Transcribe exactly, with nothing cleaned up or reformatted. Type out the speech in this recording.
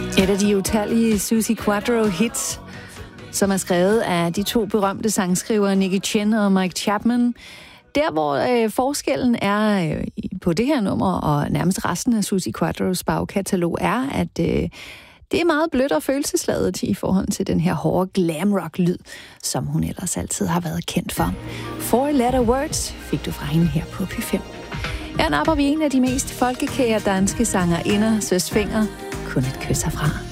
Et af de utallige Suzi Quatro hits, som er skrevet af de to berømte sangskrivere Nicky Chinn og Mike Chapman. Der, hvor øh, forskellen er øh, på det her nummer og nærmest resten af Suzi Quatros bagkatalog, er, at øh, det er meget blødt og følelsesladet i forhold til den her hårde glam rock lyd, som hun ellers altid har været kendt for. Four Letter Words fik du fra hende her på P fem. Her napper vi en af de mest folkekære danske sangerinder, Søs Fenger, Kun et kys herfra.